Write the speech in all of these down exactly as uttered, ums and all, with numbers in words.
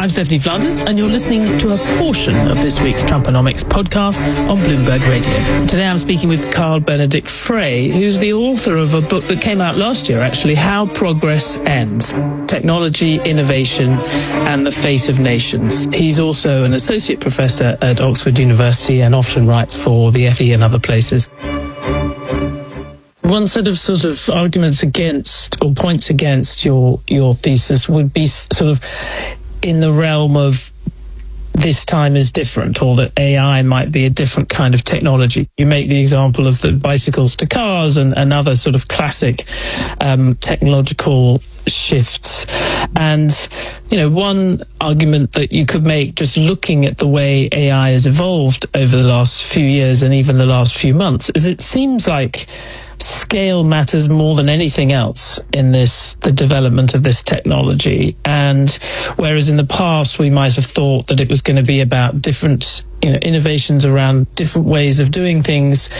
I'm Stephanie Flanders, and you're listening to a portion of this week's Trumponomics podcast on Bloomberg Radio. Today I'm speaking with Carl Benedict Frey, who's the author of a book that came out last year, actually, How Progress Ends: Technology, Innovation, and the Fate of Nations. He's also an associate professor at Oxford University and often writes for the F E and other places. One set of sort of arguments against, or points against your your thesis would be sort of in the realm of this time is different, or that A I might be a different kind of technology. You make the example of the bicycles to cars and, and other sort of classic um, technological shifts. And, you know, one argument that you could make just looking at the way A I has evolved over the last few years and even the last few months is it seems like scale matters more than anything else in this, the development of this technology. And whereas in the past we might have thought that it was going to be about different, you know, innovations around different ways of doing things,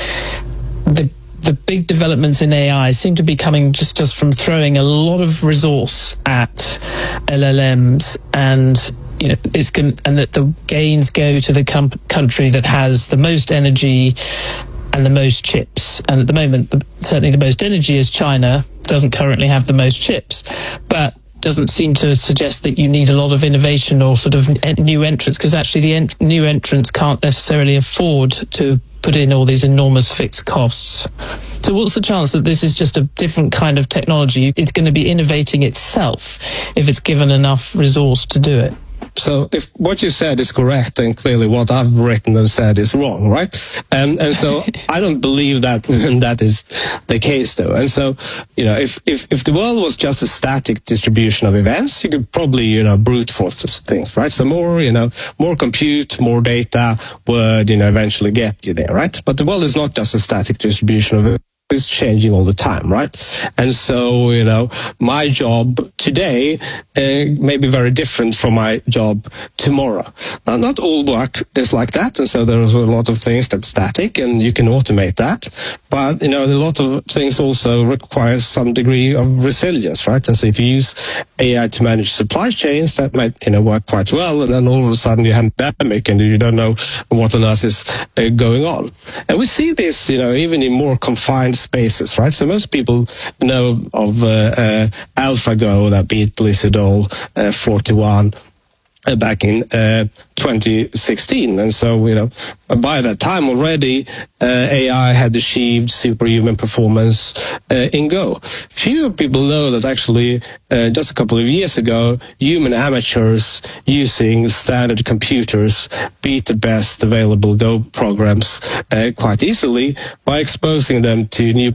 the the big developments in A I seem to be coming just, just from throwing a lot of resource at L L Ms, and you know, it's going, and that the gains go to the com- country that has the most energy and the most chips. And at the moment, the, certainly the most energy is China, doesn't currently have the most chips, but doesn't seem to suggest that you need a lot of innovation or sort of new entrants, because actually the ent- new entrants can't necessarily afford to put in all these enormous fixed costs. So what's the chance that this is just a different kind of technology? It's going to be innovating itself if it's given enough resource to do it. So if what you said is correct, then clearly what I've written and said is wrong, right? And and so I don't believe that that is the case, though. And so, you know, if, if, if the world was just a static distribution of events, you could probably, you know, brute force things, right? So more, you know, more compute, more data would, you know, eventually get you there, right? But the world is not just a static distribution of events. Is changing all the time, right? And so, you know, my job today uh, may be very different from my job tomorrow. Now, not all work is like that, and so there's a lot of things that's static, and you can automate that. But, you know, a lot of things also require some degree of resilience, right? And so if you use A I to manage supply chains, that might, you know, work quite well, and then all of a sudden you have a pandemic and you don't know what on earth is uh, going on. And we see this, you know, even in more confined spaces, right? So most people know of uh, uh, AlphaGo that beat Blizzardol uh, four to one uh, back in uh, twenty sixteen. And so, you know, by that time already, uh, A I had achieved superhuman performance uh, in Go. Few people know that actually uh, just a couple of years ago, human amateurs using standard computers beat the best available Go programs uh, quite easily by exposing them to new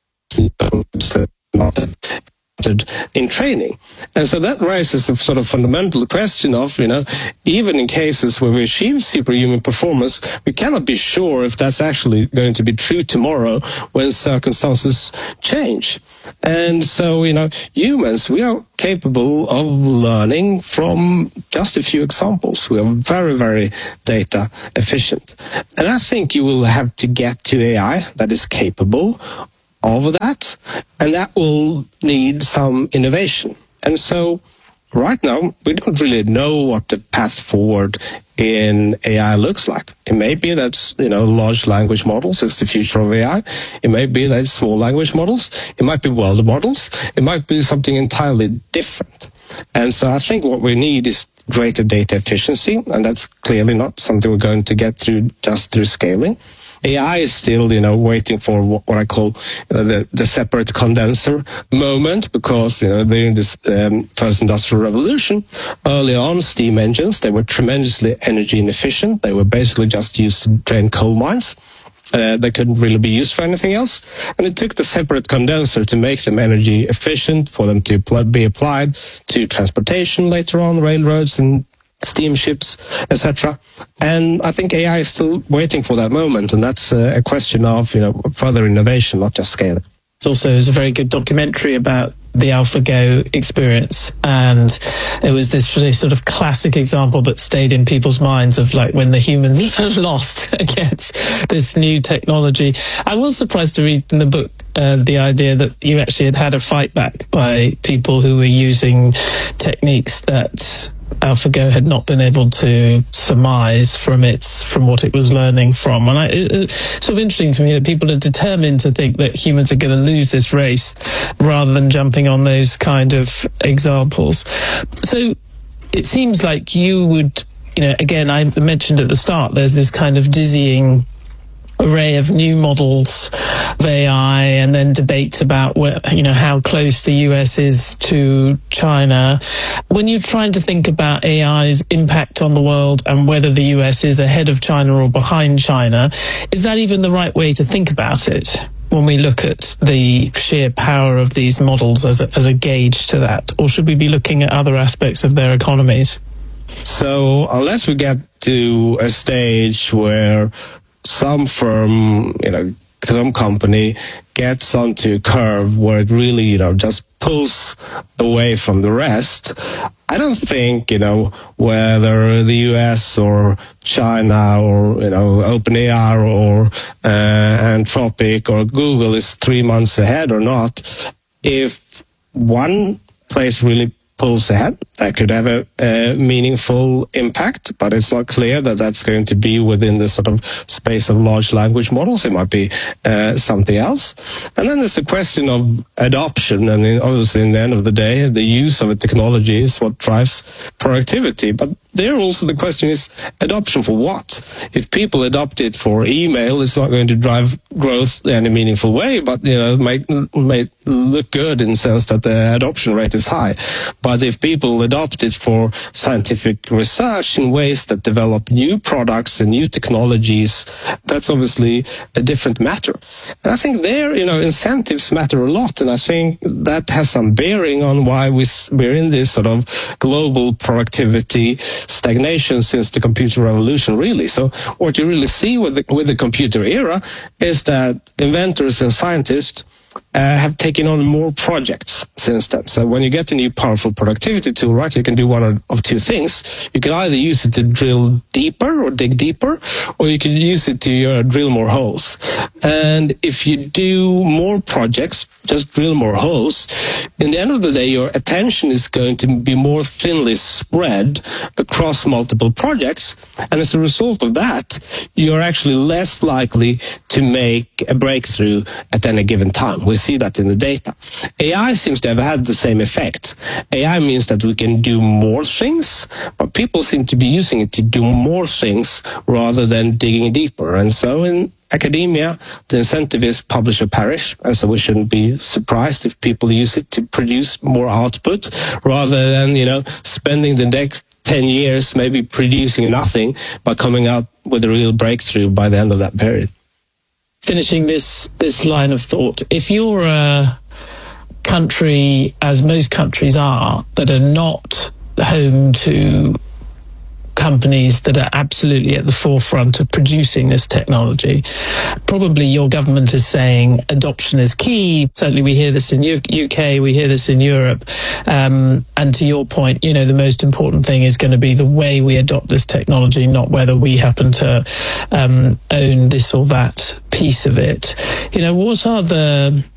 in training. And so that raises a sort of fundamental question of, you know, even in cases where we achieve superhuman performance, we cannot be sure if that's actually going to be true tomorrow when circumstances change. And so, you know, humans, we are capable of learning from just a few examples. We are very, very data efficient. And I think you will have to get to A I that is capable of that, and that will need some innovation. And so right now, we don't really know what the path forward in A I looks like. It may be that, you know, large language models is the future of A I. It may be that it's small language models. It might be world models. It might be something entirely different. And so I think what we need is greater data efficiency, and that's clearly not something we're going to get through just through scaling. A I is still, you know, waiting for what, what I call uh, the, the separate condenser moment, because, you know, during this um, first industrial revolution, early on, steam engines, they were tremendously energy inefficient. They were basically just used to drain coal mines. Uh, they couldn't really be used for anything else. And it took the separate condenser to make them energy efficient, for them to pl- be applied to transportation later on, railroads and steamships, et cetera. And I think A I is still waiting for that moment, and that's uh, a question of, you know, further innovation, not just scaling. It also is a very good documentary about the AlphaGo experience, and it was this really sort of classic example that stayed in people's minds of like when the humans lost against this new technology. I was surprised to read in the book uh, the idea that you actually had had a fight back by people who were using techniques that AlphaGo had not been able to surmise from its from what it was learning from. And I, it, it's sort of interesting to me that people are determined to think that humans are going to lose this race rather than jumping on those kind of examples. So it seems like you would, you know, again, I mentioned at the start, there's this kind of dizzying array of new models of A I, and then debates about where, you know, how close the U S is to China. When you're trying to think about A I's impact on the world and whether the U S is ahead of China or behind China, is that even the right way to think about it when we look at the sheer power of these models as a, as a gauge to that? Or should we be looking at other aspects of their economies? So unless we get to a stage where some firm, you know, some company gets onto a curve where it really, you know, just pulls away from the rest, I don't think, you know, whether the U S or China or, you know, OpenAI or uh, Anthropic or Google is three months ahead or not. If one place really pulls ahead, that could have a, a meaningful impact, but it's not clear that that's going to be within the sort of space of large language models. It might be uh, something else. And then there's the question of adoption, and in, obviously in the end of the day, the use of a technology is what drives productivity. But there also the question is adoption for what? If people adopt it for email, it's not going to drive growth in any meaningful way, but, you know, it might, might look good in the sense that the adoption rate is high. But if people adopt it for scientific research in ways that develop new products and new technologies, that's obviously a different matter. And I think there, you know, incentives matter a lot, and I think that has some bearing on why we, we're in this sort of global productivity stagnation since the computer revolution, really. So what you really see with the, with the computer era is that inventors and scientists Uh, have taken on more projects since then. So when you get a new powerful productivity tool, right, you can do one of, of two things. You can either use it to drill deeper or dig deeper, or you can use it to uh, drill more holes. And if you do more projects, just drill more holes, in the end of the day, your attention is going to be more thinly spread across multiple projects. And as a result of that, you're actually less likely to make a breakthrough at any given time. We see that in the data. A I seems to have had the same effect. A I means that we can do more things, but people seem to be using it to do more things rather than digging deeper. And so in academia, the incentive is publish or perish, and so we shouldn't be surprised if people use it to produce more output rather than, you know, spending the next ten years maybe producing nothing, but coming out with a real breakthrough by the end of that period. Finishing this this line of thought, if you're a country, as most countries are, that are not home to companies that are absolutely at the forefront of producing this technology, probably your government is saying adoption is key. Certainly we hear this in U K, we hear this in Europe. Um, and to your point, you know, the most important thing is going to be the way we adopt this technology, not whether we happen to um, own this or that piece of it. You know, what are the